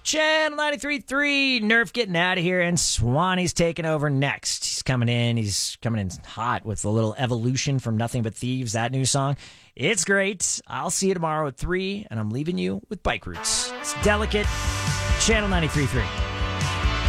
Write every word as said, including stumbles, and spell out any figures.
Channel ninety-three point three, Nerf getting out of here, and Swanee's taking over next. He's coming in. He's coming in hot with the little evolution from Nothing But Thieves, that new song. It's great. I'll see you tomorrow at three, and I'm leaving you with Bike Roots. It's Delicate, Channel ninety-three point three.